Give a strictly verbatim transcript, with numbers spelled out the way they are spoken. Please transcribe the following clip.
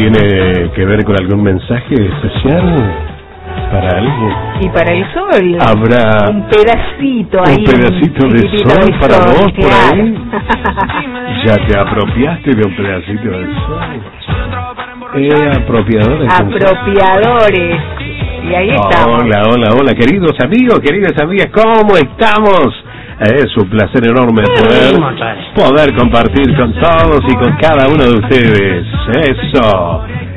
¿Tiene que ver con algún mensaje especial para alguien? Y para el sol. ¿Habrá un pedacito ahí? Un pedacito de sol de para sol, vos por claro. ahí. ¿Ya te apropiaste de un pedacito de sol? Eh, apropiadores. Apropiadores. Y ahí estamos. Hola, hola, hola, queridos amigos, queridas amigas, ¿cómo estamos? Es un placer enorme poder, poder compartir con todos y con cada uno de ustedes. Eso.